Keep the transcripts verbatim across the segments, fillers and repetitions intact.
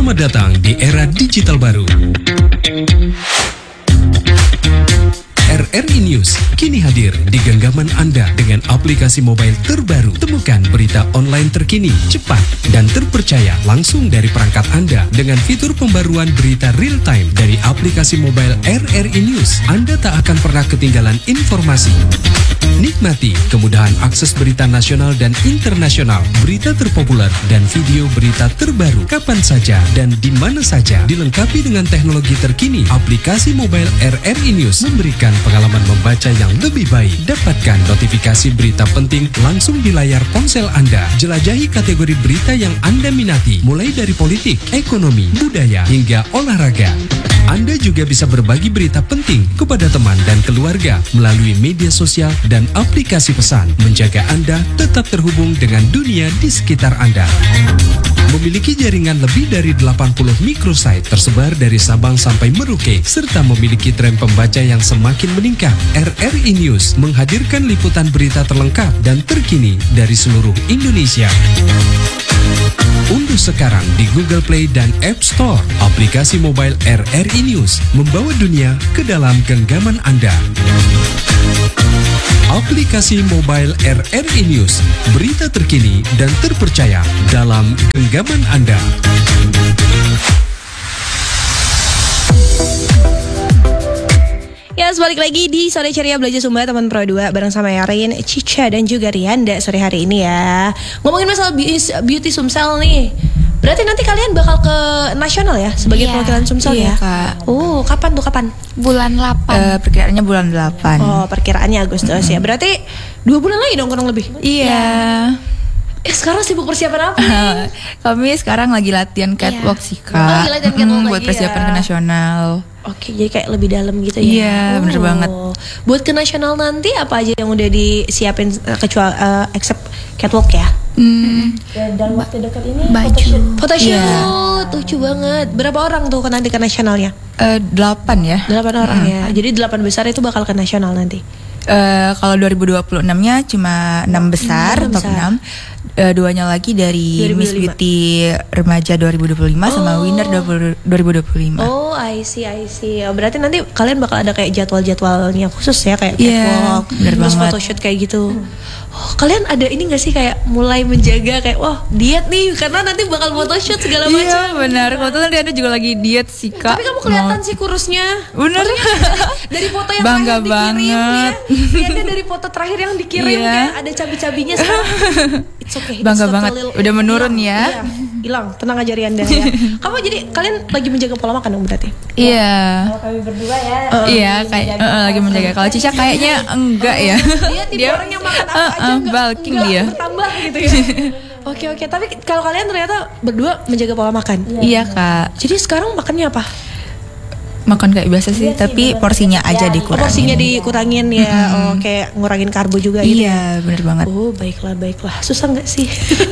Selamat datang di era digital baru. R R I News kini hadir di genggaman Anda dengan aplikasi mobile terbaru. Temukan berita online terkini, cepat, dan terpercaya langsung dari perangkat Anda dengan fitur pembaruan berita real time dari aplikasi mobile R R I News. Anda tak akan pernah ketinggalan informasi. Nikmati kemudahan akses berita nasional dan internasional, berita terpopuler, dan video berita terbaru kapan saja dan di mana saja. Dilengkapi dengan teknologi terkini, aplikasi mobile R R I News memberikan pengalaman membaca yang lebih baik. Dapatkan notifikasi berita penting langsung di layar ponsel Anda. Jelajahi kategori berita yang Anda minati, mulai dari politik, ekonomi, budaya, hingga olahraga. Anda juga bisa berbagi berita penting kepada teman dan keluarga melalui media sosial dan aplikasi pesan, menjaga Anda tetap terhubung dengan dunia di sekitar Anda. Memiliki jaringan lebih dari delapan puluh microsite tersebar dari Sabang sampai Merauke, serta memiliki tren pembaca yang semakin meningkat. R R I News menghadirkan liputan berita terlengkap dan terkini dari seluruh Indonesia. Unduh sekarang di Google Play dan App Store aplikasi mobile R R I News, membawa dunia ke dalam genggaman Anda. Aplikasi mobile R R I News, berita terkini dan terpercaya dalam genggaman Anda. Ya, balik lagi di Sore Ceria Belajar Sumba teman Pro dua bareng sama Yarin, Cica, dan juga Rianda sore hari ini ya. Ngomongin masalah beauty Sumsel nih. Berarti nanti kalian bakal ke nasional ya sebagai iya, perwakilan Sumsel iya, ya? Kak. Oh, kapan tuh kapan? Bulan delapan. Uh, perkiraannya bulan delapan. Oh, perkiraannya Agustus mm-hmm. ya. Berarti dua bulan lagi dong kurang lebih. Iya. Eh, sekarang sibuk persiapan apa nih? Kami sekarang lagi latihan catwalk iya. sih, Kak. Oh, latihan catwalk hmm, lagi buat persiapan ya. ke nasional. Oke, jadi kayak lebih dalam gitu ya. Iya, oh. bener banget. Buat ke nasional nanti apa aja yang udah disiapin uh, kecuali uh, except catwalk ya? Hmm. Dan dalam waktu dekat ini baju. Photoshoot, yeah. lucu banget. Berapa orang tuh nanti ke nasionalnya? Uh, delapan ya. Delapan orang hmm. ya. Jadi delapan besar itu bakal ke nasional nanti. Uh, kalau dua ribu dua puluh enam-nya cuma enam besar, top enam. Uh, duanya lagi dari dua ribu dua puluh lima. Miss Beauty Remaja dua ribu dua puluh lima oh. sama Winner dua ribu dua puluh lima. Oh, I see, I see. Oh, berarti nanti kalian bakal ada kayak jadwal-jadwalnya khusus ya, kayak yeah, catwalk, terus photoshoot kayak gitu. Oh, kalian ada ini gak sih kayak mulai menjaga kayak wah diet nih karena nanti bakal photoshoot segala macam. Iya benar. Kebetulan Riana juga lagi diet sih, Kak. Tapi kamu kelihatan sih kurusnya. Bener. Dari foto yang bangga terakhir dikirim banget. ya. Riana dari foto terakhir yang dikirim yeah. kan ada cabi-cabinya sekarang. It's okay. Bangga banget. Little, udah menurun hilang, ya. Iya, hilang. Tenang aja Rianda ya. Kamu jadi kalian lagi menjaga pola makan dong berarti? Iya. Kalau kami berdua ya. Uh, iya, kayak uh, lagi menjaga. Kalau Cica kayaknya enggak ya. Dia tipe orang yang makan apa uh, aja uh, enggak, bulking enggak dia. bertambah gitu ya. Oke oke, tapi kalau kalian ternyata berdua menjaga pola makan. Iya, iya Kak. Jadi sekarang makannya apa? Makan kayak biasa sih, iya tapi sih, porsinya aja ya, dikurangin. Oh, porsinya dikurangin ya, mm-hmm. oh kayak ngurangin karbo juga gitu. Iya, bener banget. Oh baiklah baiklah, susah nggak sih?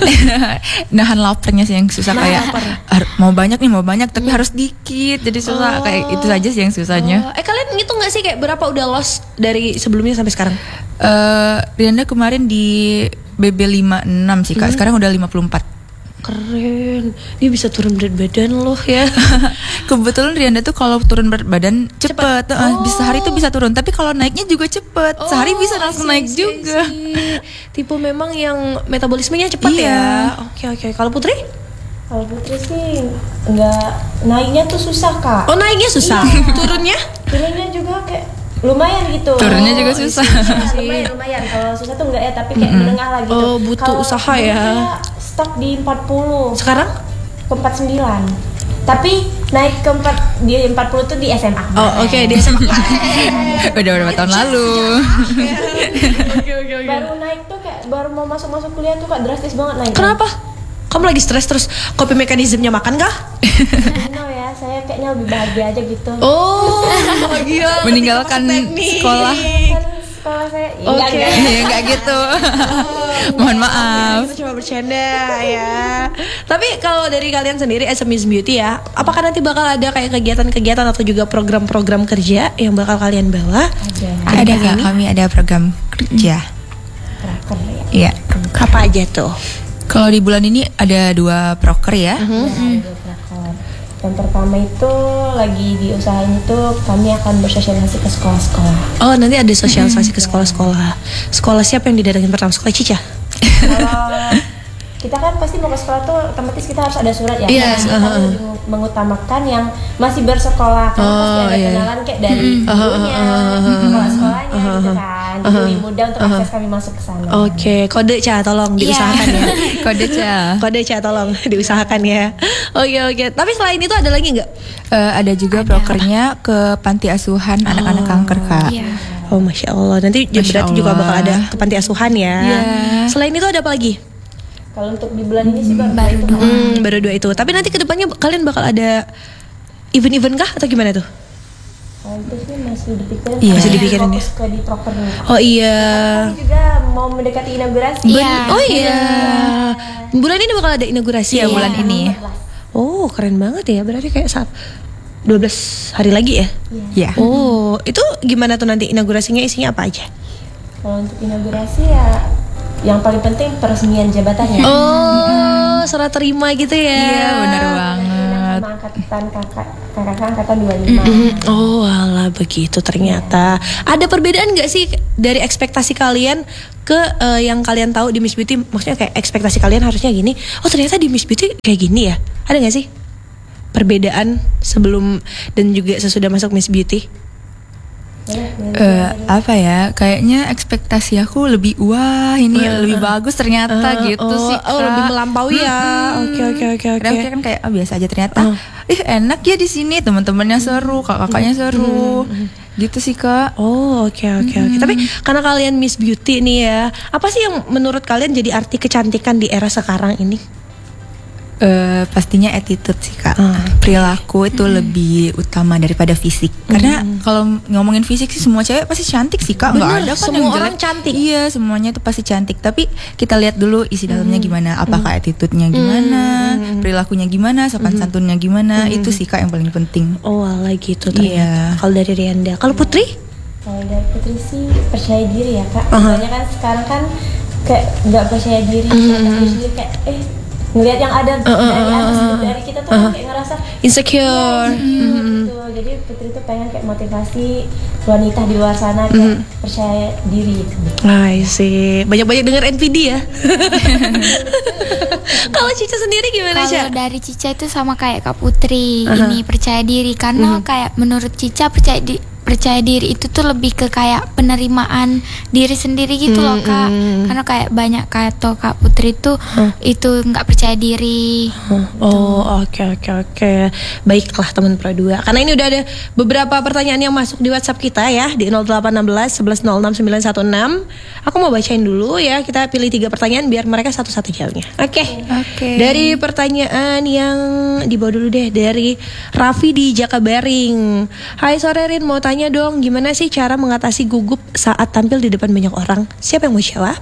Nahan laparnya sih yang susah nah, kayak har- mau banyak nih mau banyak tapi hmm. harus dikit, jadi susah oh. kayak itu aja sih yang susahnya. Oh. Eh kalian ngitung nggak sih kayak berapa udah loss dari sebelumnya sampai sekarang? Uh, Rianda kemarin di B B lima puluh enam sih Kak, hmm. sekarang udah lima puluh empat. Keren, dia bisa turun berat badan loh ya. Kebetulan Rianda tuh kalau turun berat badan cepet, cepet. Oh. Bisa sehari tuh bisa turun, tapi kalau naiknya juga cepet, oh, sehari bisa langsung naik isi, juga. Isi. Tipe memang yang metabolismenya cepat iya. ya. Oke oke, kalau Putri? Kalau Putri sih nggak, naiknya tuh susah Kak. Oh naiknya susah, iya. turunnya? Turunnya juga kayak lumayan gitu. Turunnya oh, juga susah. Iya, lumayan lumayan. Kalau susah tuh enggak ya, tapi kayak mm-hmm. menengah lah gitu. Oh butuh kalo usaha ya. Stop di empat puluh. Sekarang? Ke empat puluh sembilan. Tapi naik ke empat di empat puluh tuh di S M A. Oh oke okay, di S M A. Udah berapa tahun lalu. Oke oke oke. Baru naik tuh kayak baru mau masuk-masuk kuliah tuh Kak drastis banget naik. Kenapa? Kamu lagi stres terus coping mekanismenya makan kah? No ya, saya kayaknya lebih bahagia aja gitu. Oh, bahagia. Meninggalkan sekolah. Sekolah saya. Oke. Okay. Ya enggak gitu. Oh, mohon maaf. Kita cuma bercanda ya. Tapi kalau dari kalian sendiri as a Miss Beauty ya, apakah nanti bakal ada kayak kegiatan-kegiatan atau juga program-program kerja yang bakal kalian bawa? Ada. Ada Kak, kami ada program kerja. Program ya. Iya. Apa aja tuh? Kalau di bulan ini ada dua proker ya. Nah, ada dua proker. Yang pertama itu lagi diusahain itu kami akan bersosialisasi ke sekolah-sekolah. Oh, nanti ada sosialisasi ke sekolah-sekolah. Sekolah siapa yang didatengin pertama? Sekolah Cica? Kalau kita kan pasti mau ke sekolah tuh otomatis kita harus ada surat ya. Yes, Nah, kami uh-huh. lebih mengutamakan yang masih bersekolah karena Oh, pasti ada iya. kenalan kayak dari ibunya, kepala sekolahnya gitu kan. Jadi lebih mudah untuk akses kami masuk ke sana. Oke, kode Ca, tolong diusahakan ya. Kode Ca. Kode Ca, tolong diusahakan ya. Oke oke. Tapi selain itu ada lagi nggak? Eh, ada juga prokernya ke panti asuhan anak-anak kanker, Kak. Iya. Oh, masya Allah. Nanti Masya berarti juga Allah. bakal ada ke panti asuhan ya. Iya. Selain itu ada apa lagi? Kalau untuk di bulan ini sih baru, Baru itu. dua. Hmm, baru dua itu. Tapi nanti kedepannya kalian bakal ada event-event kah atau gimana tuh? Kalau itu sih masih dipikirin. Iya. karena Masih dipikirin fokus ke di prokernya. Oh iya. Kami juga mau mendekati inaugurasi. Iya. Oh iya. Bulan ini bakal ada inaugurasi Iya, ya? bulan ini. Oh, keren banget ya. Berarti kayak saat dua belas hari lagi ya? Ya. Oh, itu gimana tuh nanti inaugurasinya, isinya apa aja? Kalau untuk inaugurasi ya yang paling penting peresmian jabatannya. Oh, serah terima gitu ya? Iya, benar banget. Sama angkatan kakak kakak angkatan dua puluh lima. Mm, oh alah begitu ternyata. Ada perbedaan nggak sih dari ekspektasi kalian ke eh, yang kalian tahu di Miss Beauty? Maksudnya kayak ekspektasi kalian harusnya gini. Oh ternyata di Miss Beauty kayak gini ya? Ada nggak sih perbedaan sebelum dan juga sesudah masuk Miss Beauty? Eh, apa ya? Kayaknya ekspektasi aku lebih wah ini lebih bagus ternyata Eh, gitu oh, sih. Oh Kak. lebih melampaui ya. Oke oke oke oke. Kadang pikir kan kayak ah, biasa aja ternyata. Ih enak ya di sini teman-temannya seru, kakak-kakaknya seru. Gitu sih Kak. Oh oke oke oke. Tapi karena kalian Miss Beauty nih ya, apa sih yang menurut kalian jadi arti kecantikan di era sekarang ini? Eh, pastinya attitude sih Kak. Ah, Perilaku itu lebih utama daripada fisik. Karena kalau ngomongin fisik sih semua cewek pasti cantik sih Kak. Nggak Bener, ada kan semua yang orang jelek. cantik. Iya, semuanya tuh pasti cantik. Tapi kita lihat dulu isi dalamnya gimana. Apakah attitude-nya gimana, perilakunya gimana, sopan santunnya gimana. Itu sih Kak yang paling penting. Oh alah gitu ternyata. Iya. Kalau dari Rianda, kalau Putri? Kalau dari Putri sih percaya diri ya kak. Aha. Soalnya kan sekarang kan kayak nggak percaya diri, nggak tahu sendiri kayak eh ngelihat yang ada dari atas dari kita tuh kan kayak ngerasa Insecure. ya, gitu. Jadi Putri tuh pengen kayak motivasi wanita di luar sana kayak percaya diri gitu. I see. Banyak-banyak denger N P D ya. Kalau Cica sendiri gimana Cica? Kalau dari Cica itu sama kayak Kak Putri, ini percaya diri karena kayak menurut Cica percaya di percaya diri itu tuh lebih ke kayak penerimaan diri sendiri gitu loh Kak. Karena kayak banyak kata Kak Putri tuh itu nggak percaya diri. Oh oke oke oke. Baiklah teman Pro dua. Karena ini udah ada beberapa pertanyaan yang masuk di WhatsApp kita ya di nol delapan satu enam satu satu nol enam sembilan satu enam. Aku mau bacain dulu ya. Kita pilih tiga pertanyaan biar mereka satu-satu jawabnya. Oke. Oke. Dari pertanyaan yang dibawa dulu deh dari Raffi di Jakabaring. Hai sore Rin, mau tanya dong gimana sih cara mengatasi gugup saat tampil di depan banyak orang? Siapa yang mau jawab?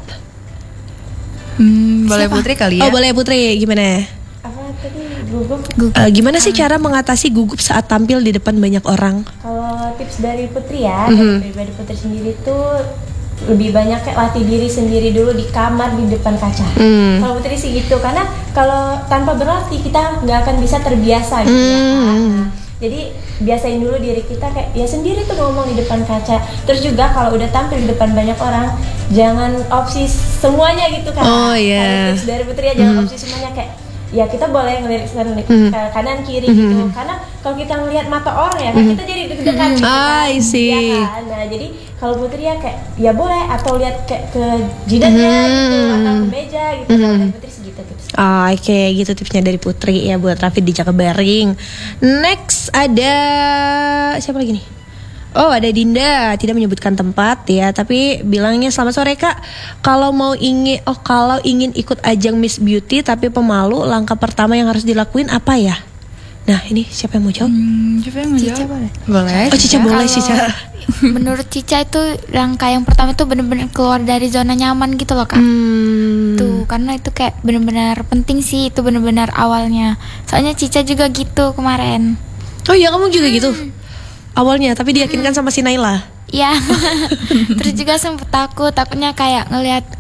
Hmm, boleh Putri kali Oh ya. boleh Putri, gimana? Apa tadi gugup? Eh, gimana sih cara mengatasi gugup saat tampil di depan banyak orang? Kalau tips dari Putri ya, dari pribadi Putri sendiri tuh lebih banyak kayak latih diri sendiri dulu di kamar di depan kaca. Hmm. Kalau Putri sih gitu, karena kalau tanpa berlatih kita nggak akan bisa terbiasa gitu ya. Kak. Nah, jadi biasain dulu diri kita kayak ya sendiri tuh ngomong di depan kaca. Terus juga kalau udah tampil di depan banyak orang, jangan opsi semuanya gitu kan. Oh, iya. Kalau tips dari Putri ya jangan opsi semuanya kayak ya kita boleh ngelirik ke kanan kiri gitu. Karena kalau kita ngelihat mata orang ya kan kita jadi deg-degan gitu kan. I see. Iya kan? Nah, jadi kalau Putri ya kayak ya boleh atau lihat kayak ke jidatnya gitu atau ke meja gitu. Kalau dari Putri segitu tips. Oh, oke, gitu tipsnya dari Putri ya buat Raffi di Jakabaring. Next ada siapa lagi nih? Oh ada Dinda, tidak menyebutkan tempat ya, tapi bilangnya selamat sore kak. Kalau mau ingin, oh kalau ingin ikut ajang Miss Beauty tapi pemalu, langkah pertama yang harus dilakuin apa ya? Nah ini siapa yang mau jawab? Hmm, siapa yang mau Cica jawab? boleh? Boleh. Oh Cica boleh Kalau Cica. menurut Cica itu langkah yang pertama itu benar-benar keluar dari zona nyaman gitu loh Kak. Hmm. Tuh, karena itu kayak benar-benar penting sih, itu benar-benar awalnya. Soalnya Cica juga gitu kemarin. Oh iya kamu juga gitu? Awalnya, tapi diyakinkan sama si Naila. Ya. Terus juga sempet takut, takutnya kayak ngelihat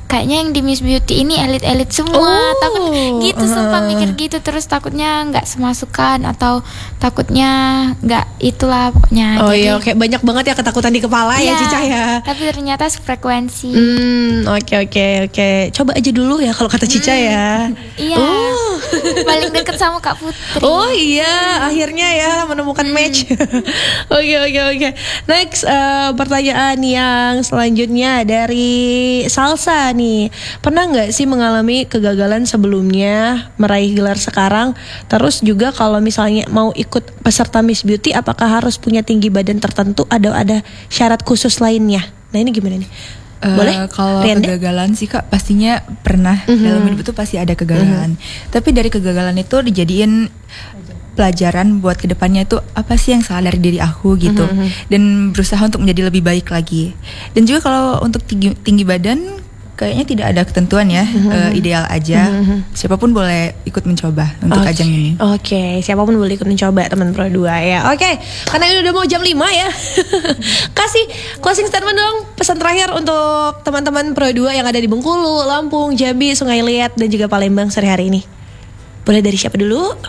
kayaknya yang di Miss Beauty ini elit-elit semua. Oh. Takut gitu, sumpah mikir gitu. Terus takutnya nggak semasukan atau takutnya nggak itulah pokoknya. Oh Jadi, iya, oke, banyak banget ya ketakutan di kepala ya iya, Cica ya. Tapi ternyata sefrekuensi. Hmm, oke oke oke. Coba aja dulu ya kalau kata Cica ya. Iya. Oh. Paling deket sama Kak Putri. Oh iya, akhirnya ya menemukan match. Oke oke oke. Next eh, pertanyaan yang selanjutnya dari Salsa nih. Pernah nggak sih mengalami kegagalan sebelumnya meraih gelar sekarang? Terus juga kalau misalnya mau ikut peserta Miss Beauty, apakah harus punya tinggi badan tertentu atau ada syarat khusus lainnya? Nah ini gimana nih? Eh, Boleh? Kalau Rianda? kegagalan sih Kak pastinya pernah dalam hidup itu pasti ada kegagalan. Tapi dari kegagalan itu dijadiin pelajaran buat kedepannya itu apa sih yang salah dari diri aku gitu, dan berusaha untuk menjadi lebih baik lagi. Dan juga kalau untuk tinggi, tinggi badan kayaknya tidak ada ketentuan ya, eh, ideal aja. Siapapun boleh ikut mencoba untuk Oke. ajang ini. Oke, siapapun boleh ikut mencoba teman Pro dua ya. Oke, karena ini udah mau jam lima ya. Kasih closing statement dong, pesan terakhir untuk teman-teman Pro dua yang ada di Bengkulu, Lampung, Jambi, Sungai Liat dan juga Palembang sore hari ini. Boleh dari siapa dulu?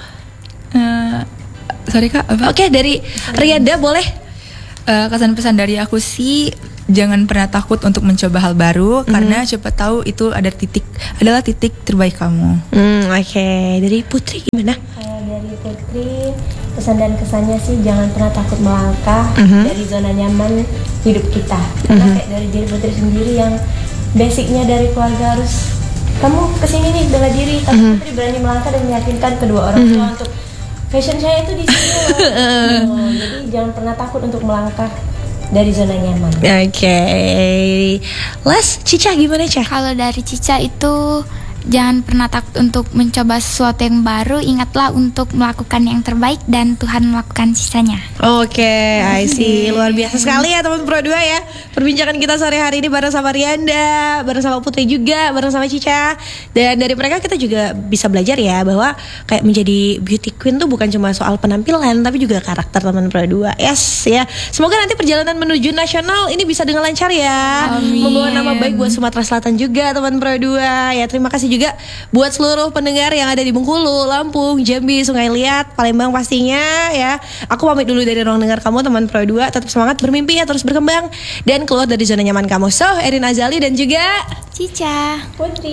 Eh, sorry Kak, apa? Oke, dari Rianda boleh. Eh, kesan pesan dari aku sih jangan pernah takut untuk mencoba hal baru, karena siapa tahu itu ada titik adalah titik terbaik kamu. Hmm, oke. Dari Putri gimana? Kalau dari Putri, pesan dan kesannya sih jangan pernah takut melangkah dari zona nyaman hidup kita. Karena kayak dari diri Putri sendiri yang basicnya dari keluarga harus kamu kesini nih bela diri, tapi Putri berani melangkah dan meyakinkan kedua orang tua untuk fashion saya itu di sini loh. Oh, jadi jangan pernah takut untuk melangkah dari zona nyaman. Oke. Les, Cica gimana, Cah? Kalau dari Cica itu jangan pernah takut untuk mencoba sesuatu yang baru. Ingatlah untuk melakukan yang terbaik dan Tuhan melakukan sisanya. Oke, I see. Luar biasa sekali ya teman Pro dua ya. Perbincangan kita sore hari ini bareng sama Rianda, bareng sama Putri juga, bareng sama Cica. Dan dari mereka kita juga bisa belajar ya bahwa kayak menjadi beauty queen tuh bukan cuma soal penampilan tapi juga karakter teman Pro dua. Yes ya. Semoga nanti perjalanan menuju nasional ini bisa dengan lancar ya. Amin. Membawa nama baik buat Sumatera Selatan juga teman Pro dua. Ya, terima kasih juga buat seluruh pendengar yang ada di Bengkulu, Lampung, Jambi, Sungai Liat, Palembang pastinya ya. Aku pamit dulu dari ruang dengar kamu teman Pro dua. Tetap semangat bermimpi ya, terus berkembang dan keluar dari zona nyaman kamu. So, Erin Azali dan juga Cica. Putri.